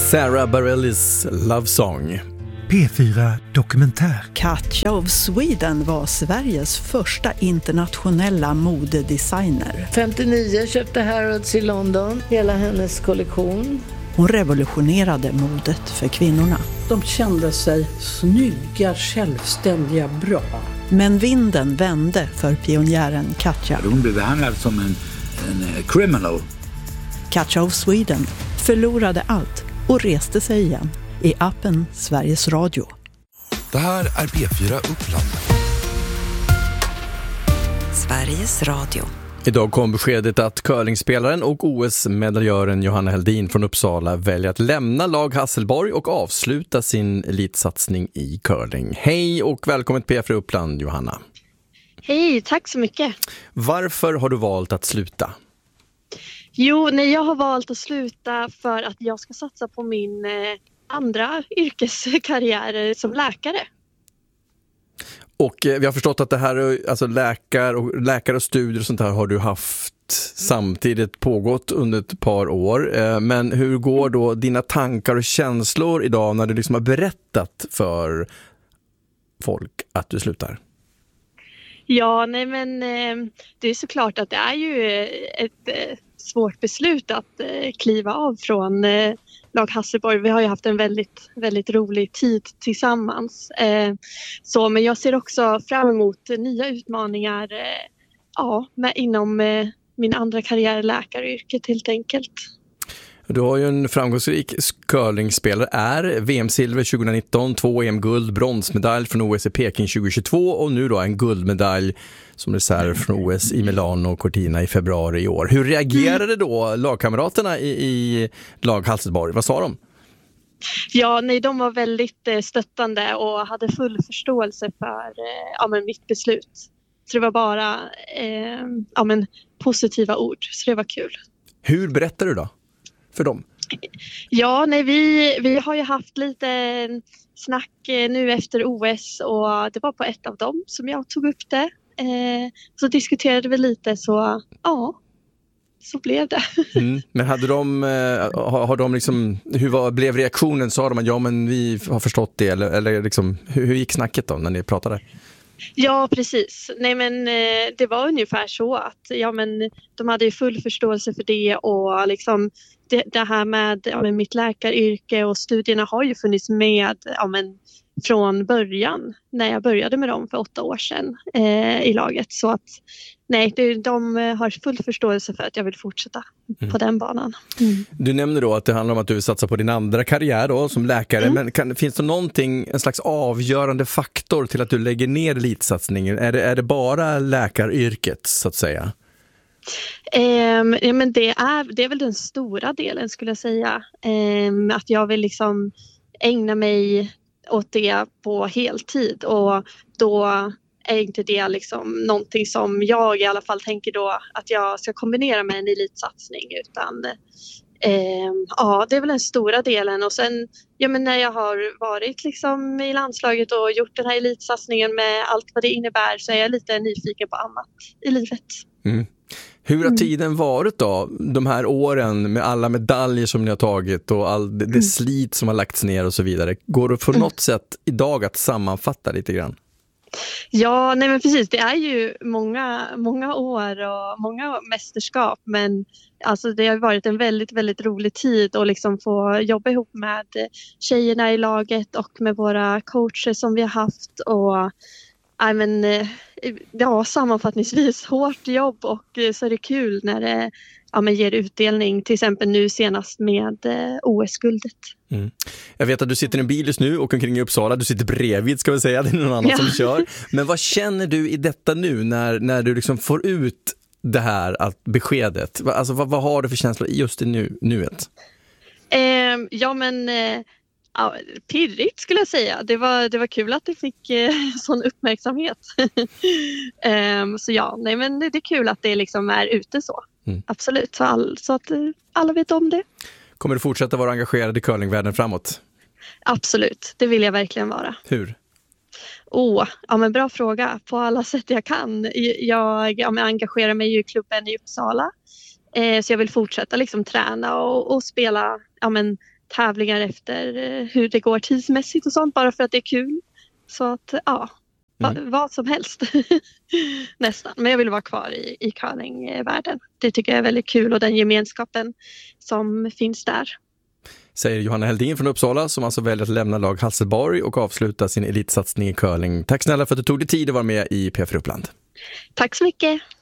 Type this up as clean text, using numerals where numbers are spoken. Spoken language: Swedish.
Sarah Bareilles Love Song. P4 Dokumentär. Katja of Sweden var Sveriges första internationella modedesigner. 59 köpte Harrods i London, hela hennes kollektion. Hon revolutionerade modet för kvinnorna. De kände sig snygga, självständiga, bra. Men vinden vände för pionjären Katja. Hon blev behandlad som en criminal. Katja of Sweden förlorade allt och reste sig igen i appen Sveriges Radio. Det här är P4 Uppland. Sveriges Radio. Idag kom beskedet att curlingspelaren och OS-medaljören Johanna Heldin från Uppsala väljer att lämna lag Hasselborg och avsluta sin elitsatsning i curling. Hej och välkommen till P4 Uppland, Johanna. Hej, tack så mycket. Varför har du valt att sluta? Jo, jag har valt att sluta för att jag ska satsa på min andra yrkeskarriär som läkare. Och vi har förstått att det här, alltså läkare och studier och sånt här har du haft samtidigt pågått under ett par år. Men hur går då dina tankar och känslor idag när du liksom har berättat för folk att du slutar? Ja, men det är såklart att det är ju ett svårt beslut att kliva av från lag Hasselborg. Vi har ju haft en väldigt, väldigt rolig tid tillsammans. Men jag ser också fram emot nya utmaningar inom min andra karriär, läkaryrket helt enkelt. Du har ju en framgångsrik curlingspelare, är VM-silver 2019, 2 EM-guld, bronsmedalj från OS i Peking 2022 och nu då en guldmedalj som reserv från OS i Milano och Cortina i februari i år. Hur reagerade då lagkamraterna i lag Hasselborg? Vad sa de? Ja, de var väldigt stöttande och hade full förståelse för mitt beslut. Så det var bara positiva ord, så det var kul. Hur berättar du då för dem? Ja, vi har ju haft lite snack nu efter OS och det var på ett av dem som jag tog upp det. Så diskuterade vi lite så blev det. Men har de liksom, blev reaktionen? Sa de att men vi har förstått det eller liksom, hur gick snacket då när ni pratade? Ja, precis. Det var ungefär så att de hade ju full förståelse för det och liksom det här med mitt läkaryrke och studierna har ju funnits med från början när jag började med dem för 8 år sedan i laget. Så att de har full förståelse för att jag vill fortsätta på den banan. Du nämner då att det handlar om att du satsar på din andra karriär då, som läkare. Men finns det en slags avgörande faktor till att du lägger ner elitsatsningen? Är det bara läkaryrket så att säga? Men det är väl den stora delen skulle jag säga. Att jag vill liksom ägna mig åt det på heltid och då är inte det liksom någonting som jag i alla fall tänker då att jag ska kombinera med en elitsatsning utan det är väl den stora delen och sen när jag har varit liksom i landslaget och gjort den här elitsatsningen med allt vad det innebär så är jag lite nyfiken på annat i livet. Hur har tiden varit då? De här åren med alla medaljer som ni har tagit och all det slit som har lagts ner och så vidare. Går det på något sätt idag att sammanfatta lite grann? Ja, men precis. Det är ju många år och många mästerskap. Men alltså, det har varit en väldigt, väldigt rolig tid att liksom få jobba ihop med tjejerna i laget och med våra coacher som vi har haft och sammanfattningsvis hårt jobb och så är det kul när det ger utdelning, till exempel nu senast med OS-guldet. Jag vet att du sitter i en bil just nu och omkring i Uppsala, du sitter bredvid ska vi säga, det är någon annan som kör. Men vad känner du i detta nu när du liksom får ut det här beskedet? Alltså vad har du för känsla just i nuet? Pirrigt skulle jag säga. Det var kul att det fick sån uppmärksamhet. Men det är kul att det liksom är ute så. Absolut, så att alla vet om det. Kommer du fortsätta vara engagerad i curlingvärlden framåt? Absolut, det vill jag verkligen vara. Hur? Bra fråga. På alla sätt jag kan. Jag engagerar mig i klubben i Uppsala. Så jag vill fortsätta liksom träna och spela tävlingar efter hur det går tidsmässigt och sånt, bara för att det är kul. Så att vad som helst nästan. Men jag vill vara kvar i curlingvärlden. Det tycker jag är väldigt kul, och den gemenskapen som finns där. Säger Johanna Heldin från Uppsala, som alltså väljer att lämna lag Hasselborg och avsluta sin elitsatsning i curling. Tack snälla för att du tog dig tid att vara med i P4 Uppland. Tack så mycket.